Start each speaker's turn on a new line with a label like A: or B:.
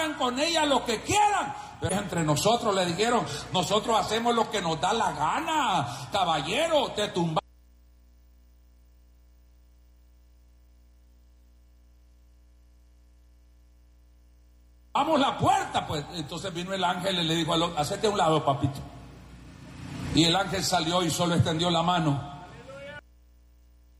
A: hagan con ella lo que quieran. Pero entre nosotros, le dijeron, nosotros hacemos lo que nos da la gana, caballero, te tumbamos la puerta, pues. Entonces vino el ángel y le dijo, hacete a un lado, papito. Y el ángel salió y solo extendió la mano.